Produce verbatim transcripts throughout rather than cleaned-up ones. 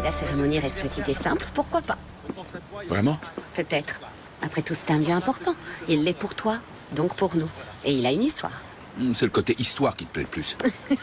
la cérémonie reste petite et simple, pourquoi pas? Vraiment? Peut-être. Après tout, c'est un lieu important. Il l'est pour toi, donc pour nous. Et il a une histoire. Hmm, c'est le côté histoire qui te plaît le plus.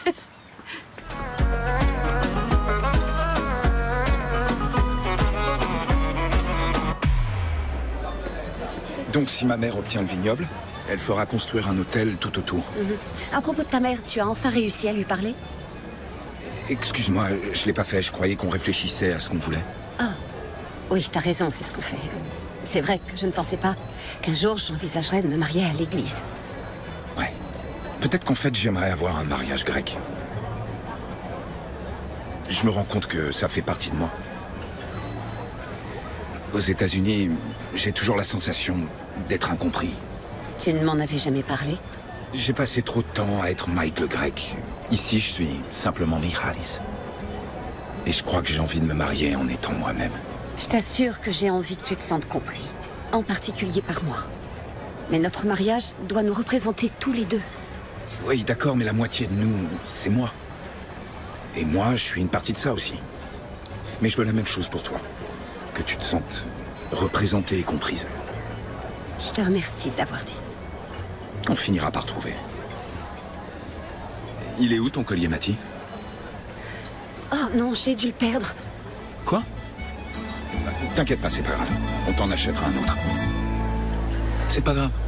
Donc si ma mère obtient le vignoble, elle fera construire un hôtel tout autour. Mm-hmm. À propos de ta mère, tu as enfin réussi à lui parler? Excuse-moi, je l'ai pas fait, je croyais qu'on réfléchissait à ce qu'on voulait. Ah, oui, t'as raison, c'est ce qu'on fait. C'est vrai que je ne pensais pas qu'un jour j'envisagerais de me marier à l'église. Ouais. Peut-être qu'en fait j'aimerais avoir un mariage grec. Je me rends compte que ça fait partie de moi. Aux États-Unis, j'ai toujours la sensation d'être incompris. Tu ne m'en avais jamais parlé? J'ai passé trop de temps à être Mike le grec. Ici, je suis simplement Michalis. Et je crois que j'ai envie de me marier en étant moi-même. Je t'assure que j'ai envie que tu te sentes compris. En particulier par moi. Mais notre mariage doit nous représenter tous les deux. Oui, d'accord, mais la moitié de nous, c'est moi. Et moi, je suis une partie de ça aussi. Mais je veux la même chose pour toi. Que tu te sentes représentée et comprise. Je te remercie de l'avoir dit. On finira par trouver. Il est où ton collier, Mathie? Oh non, j'ai dû le perdre. Quoi? T'inquiète pas, c'est pas grave. On t'en achètera un autre. C'est pas grave.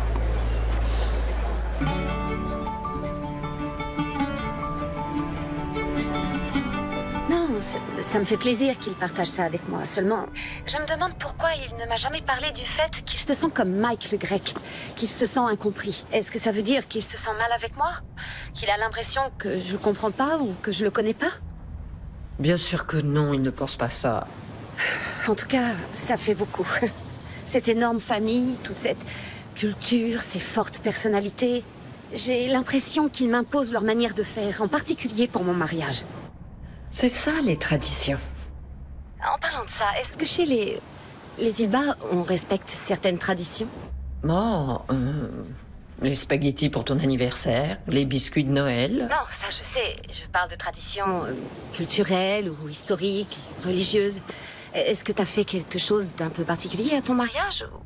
Non, ça, ça me fait plaisir qu'il partage ça avec moi. Seulement, je me demande pourquoi il ne m'a jamais parlé du fait qu'il se sent comme Mike le grec, qu'il se sent incompris. Est-ce que ça veut dire qu'il se sent mal avec moi? Qu'il a l'impression que je comprends pas ou que je le connais pas? Bien sûr que non, il ne pense pas ça. En tout cas, ça fait beaucoup. Cette énorme famille, toute cette culture, ces fortes personnalités. J'ai l'impression qu'ils m'imposent leur manière de faire, en particulier pour mon mariage. C'est ça, les traditions. En parlant de ça, est-ce que chez les... les Ilba, on respecte certaines traditions? Oh, euh, les spaghettis pour ton anniversaire, les biscuits de Noël. Non, ça je sais. Je parle de traditions euh, culturelles ou historiques, religieuses. Est-ce que t'as fait quelque chose d'un peu particulier à ton mariage ou...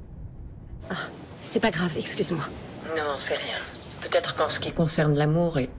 Ah, c'est pas grave, excuse-moi. Non, c'est rien. Peut-être qu'en ce qui concerne l'amour et